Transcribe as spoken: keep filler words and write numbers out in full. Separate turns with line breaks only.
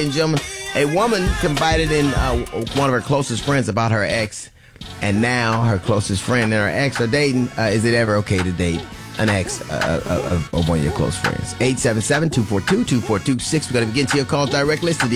ladies and gentlemen. A woman confided in uh, one of her closest friends about her ex, and now her closest friend and her ex are dating. Uh, is it ever okay to date an ex uh, of, of one of your close friends? eight seven seven, two four two, two four two six. We're going to begin to your calls directly.